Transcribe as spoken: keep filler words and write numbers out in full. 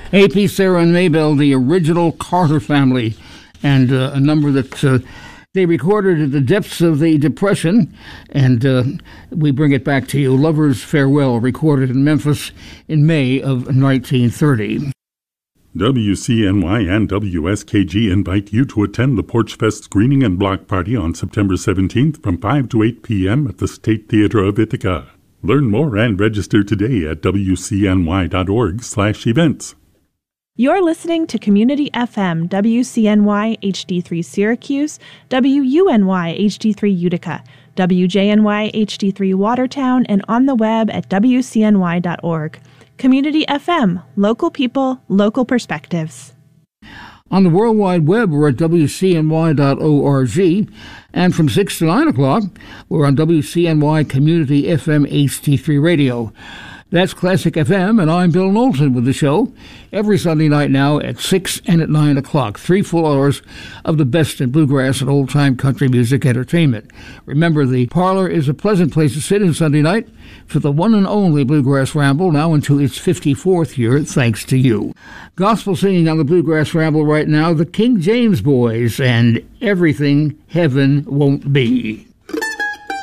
A P, Sarah, and Maybell, the original Carter family, and uh, a number that uh, they recorded at the depths of the Depression, and uh, we bring it back to you. Lover's Farewell, recorded in Memphis in May of nineteen thirty. W C N Y and W S K G invite you to attend the Porch Fest screening and block party on September seventeenth from five to eight p.m. at the State Theater of Ithaca. Learn more and register today at W C N Y dot org slash events. You're listening to Community F M, W C N Y H D three Syracuse, W U N Y H D three Utica, W J N Y H D three Watertown, and on the web at W C N Y dot org. Community F M, local people, local perspectives. On the World Wide Web, we're at W C N Y dot org, and from six to nine o'clock, we're on W C N Y Community F M H D three Radio. That's Classic F M, and I'm Bill Knowlton with the show every Sunday night now at six and at nine o'clock. Three full hours of the best in bluegrass and old-time country music entertainment. Remember, the parlor is a pleasant place to sit in Sunday night for the one and only Bluegrass Ramble, now into its fifty-fourth year, thanks to you. Gospel singing on the Bluegrass Ramble right now, the King James Boys, and Everything Heaven Won't Be.